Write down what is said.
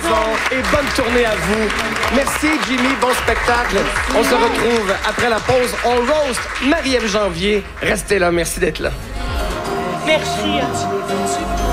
raison et bonne tournée à vous. Merci, Jimmy. Bon spectacle. On se retrouve après la pause. On roast Marie-Ève Janvier. Restez là. Merci d'être là. Merci.